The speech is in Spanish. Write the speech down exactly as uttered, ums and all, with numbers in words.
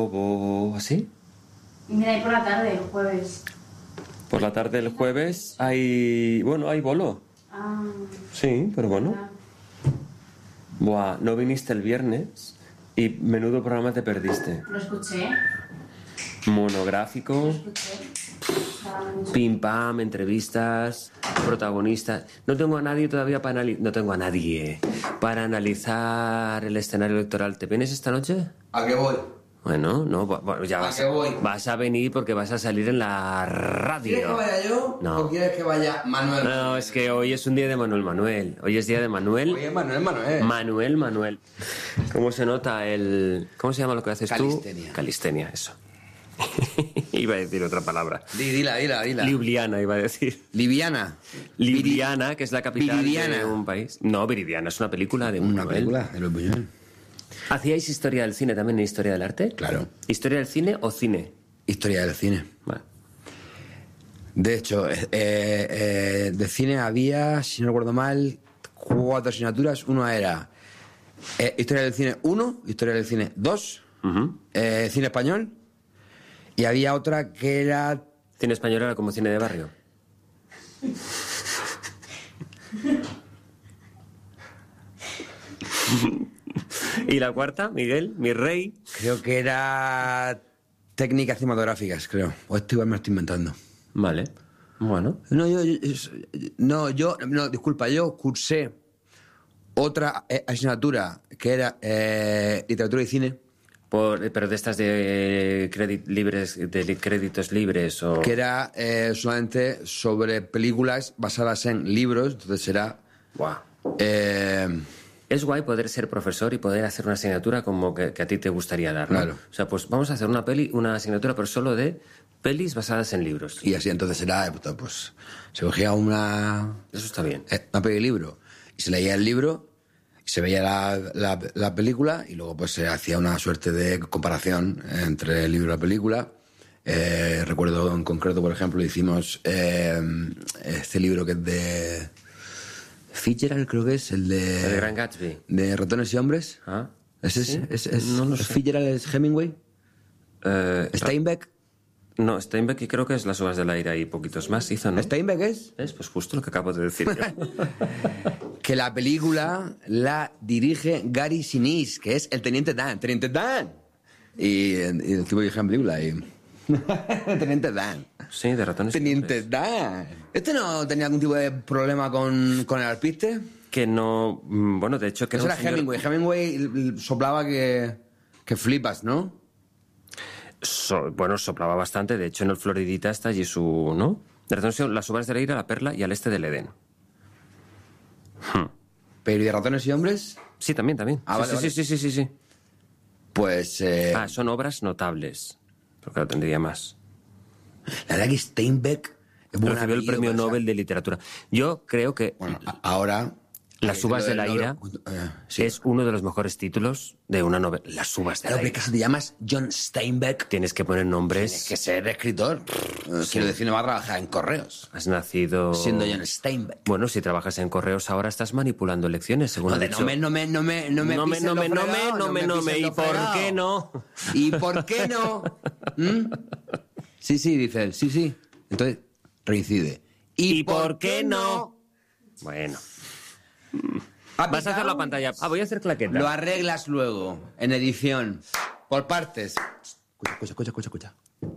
¿O así? Y mira, y por la tarde, el jueves. Por la tarde del jueves hay... Bueno, hay bolo. Ah, Sí, pero bueno. verdad. Buah, no viniste el viernes y menudo programa te perdiste. Lo escuché. Monográfico, Lo escuché. Estaba mucho. pim pam, entrevistas, protagonistas. No tengo a nadie todavía para analizar... No tengo a nadie para analizar el escenario electoral. ¿Te vienes esta noche? ¿A qué voy? Bueno, no, bu- bu- ya ¿A vas qué voy? vas a venir porque vas a salir en la radio. ¿Quieres que vaya yo No. o quieres que vaya Manuel? No, es que hoy es un día de Manuel Manuel. Hoy es día de Manuel. Oye, Manuel, Manuel. Manuel Manuel. ¿Cómo se nota el... ¿Cómo se llama lo que haces Calistenia. tú? Calistenia, eso. Iba a decir otra palabra. Di, dila, dila, dila. Ljubljana, iba a decir. Liviana. Ljubljana, que es la capital Viridiana. de un país. No, Viridiana, es una película de un Una Manuel. película de Luis Buñuel. ¿Hacíais historia del cine también en historia del arte? Claro. ¿Historia del cine o cine? Historia del cine. Vale. De hecho, eh, eh, de cine había, si no recuerdo mal, cuatro asignaturas. Una era eh, Historia del cine uno, Historia del cine dos, Ujú. eh, Cine español, y había otra que era... Cine español era como cine de barrio. ¿Y la cuarta, Miguel? Mi rey. Creo que era técnicas cinematográficas, creo. O esto igual me lo estoy inventando. Vale. Bueno. No, yo, yo- es- no, yo, no, disculpa, yo cursé otra eh, asignatura que era eh, literatura y cine, Por, pero de estas de, crédit libres, de li- créditos libres o... que era eh, solamente sobre películas basadas en libros, entonces era... Buah. eh, Es guay poder ser profesor y poder hacer una asignatura como que, que a ti te gustaría dar, ¿no? Claro. O sea, pues vamos a hacer una peli, una asignatura, pero solo de pelis basadas en libros. y así entonces era, eh, pues, se cogía una, Eso está bien. eh, una peli libro y se leía el libro y se veía la, la, la película y luego pues se hacía una suerte de comparación entre el libro y la película. Eh, recuerdo en concreto, por ejemplo, hicimos eh, este libro que es de Fitzgerald, creo que es el de... El de Gran Gatsby. De Ratones y Hombres. ¿Ah? ¿Es ese? ¿Sí? ¿Es, es, No lo ¿es sé. Fitzgerald es Hemingway? Eh, ¿Steinbeck? No, Steinbeck y creo que es Las uvas del aire y poquitos más hizo, ¿no? ¿Steinbeck es? ¿Ves? Pues justo lo que acabo de decir yo. Que la película la dirige Gary Sinise, que es el Teniente Dan. ¡Teniente Dan! Y, y el tipo dirige la película y... Teniente Dan. Sí, de ratones. y Teniente hombres. Dan. ¿Este no tenía algún tipo de problema con, con el alpiste? Que no... mm, Bueno, de hecho que Eso era era un señor- Hemingway. Hemingway l- soplaba que, que flipas, ¿no? So- bueno, soplaba bastante. De hecho, en el Floridita está allí su... ¿No? De ratones y- Las uvas del aire, la perla y al este del Edén. Pero ¿y de Ratones y Hombres? Sí, también, también. Ah, sí, vale, sí, vale. sí, sí, sí, sí. Pues... eh, Ah, son obras notables. Pero claro, tendría más. la verdad que Steinbeck... es buen Recibió el amigo, premio o sea, Nobel de Literatura. Yo creo que Bueno, a- ahora... Las eh, uvas lo de la del ira Nobel- eh, sí. es uno de los mejores títulos de una novela. Las uvas de Claro, la pero ira. que si te llamas John Steinbeck, Tienes que poner tienes nombres. que ser escritor. Eh, Quiero decir, no va a trabajar en correos. Has nacido... Siendo John Steinbeck. Bueno, si trabajas en correos ahora estás manipulando elecciones, según No, ha de, dicho. no me, no me, no me, no me No me, pises no lo me, no me, fregado, no me, no me. pises ¿Y lo por fregado. qué no? ¿Y por qué no? ¿Mm? Sí, sí, dice él, sí, sí. Entonces, reincide. ¿Y por qué no? Bueno. ¿Ha Vas a hacer la picado? pantalla. Ah, voy a hacer claqueta. Lo arreglas luego, en edición. Por partes. Escucha, escucha, escucha, escucha, escucha.